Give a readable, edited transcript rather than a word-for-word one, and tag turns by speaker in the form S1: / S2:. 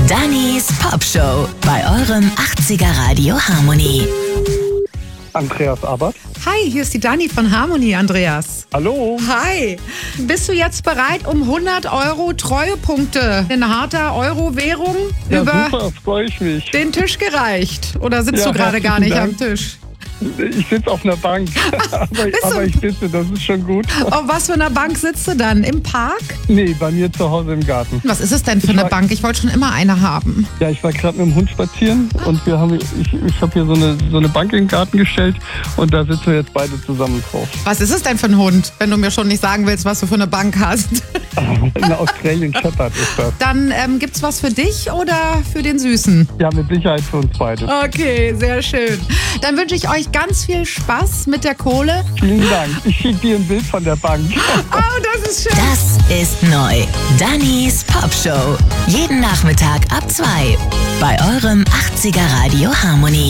S1: Dannys Pop Show bei eurem 80er Radio Harmony.
S2: Andreas Abbott.
S3: Hi, hier ist die Dani von Harmony, Andreas.
S2: Hallo.
S3: Hi. Bist du jetzt bereit, um 100 € Treuepunkte in harter Euro-Währung
S2: Ja,
S3: über
S2: super, freue ich mich.
S3: den Tisch gereicht? Oder sitzt
S2: Ja,
S3: du gerade gar
S2: herzlichen
S3: nicht
S2: Dank.
S3: am Tisch?
S2: Ich sitze auf einer Bank, aber ich sitze, das ist schon gut.
S3: Auf was für einer Bank sitzt du dann? Im Park?
S2: Nee, bei mir zu Hause im Garten.
S3: Was ist es denn für eine Bank? Ich wollte schon immer eine haben.
S2: Ja, ich war gerade mit dem Hund spazieren und ich habe hier so eine Bank in den Garten gestellt und da sitzen wir jetzt beide zusammen drauf.
S3: Was ist es denn für ein Hund, wenn du mir schon nicht sagen willst, was du für eine Bank hast?
S2: Eine Australian Shepherd ist das.
S3: Dann gibt's was für dich oder für den Süßen?
S2: Ja, mit Sicherheit für uns beide.
S3: Okay, sehr schön. Dann wünsche ich euch ganz viel Spaß mit der Kohle.
S2: Vielen Dank. Ich schicke dir ein Bild von der Bank.
S3: Oh, das ist schön.
S1: Das ist neu. Dannys Pop Show. Jeden Nachmittag ab 2 bei eurem 80er Radio Harmony.